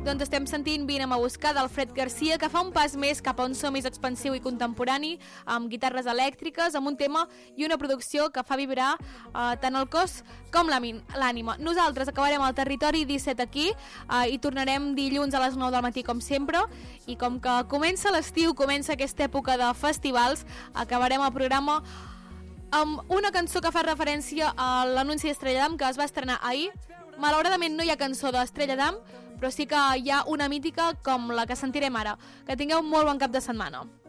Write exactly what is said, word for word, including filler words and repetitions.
doncs estem sentint Vine a buscar del Fred Garcia, que fa un pas més cap a un so més expansiu i contemporani, amb guitarres elèctriques, amb un tema i una producció que fa vibrar eh, tant el cos com l'ànima. Nosaltres acabarem al Territori disset aquí eh, i tornarem dilluns a les nou del matí com sempre, i com que comença l'estiu, comença aquesta època de festivals, acabarem el programa amb una cançó que fa referència a l'anunci d'Estrella Damm, que es va estrenar ahir. Malauradament no hi ha cançó d'Estrella Damm, però sí que hi ha una mítica com la que sentirem ara. Que tingueu un molt bon cap de setmana.